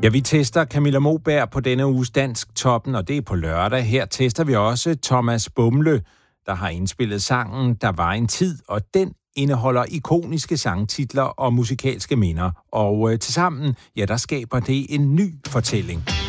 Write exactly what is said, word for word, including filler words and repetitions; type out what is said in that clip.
Ja, vi tester Camilla Moberg på denne uges Dansk Toppen, og det er på lørdag. Her tester vi også Thomas Bumle, der har indspillet sangen Der var en tid, og den indeholder ikoniske sangtitler og musikalske minder. Og øh, tilsammen, ja, der skaber det en ny fortælling.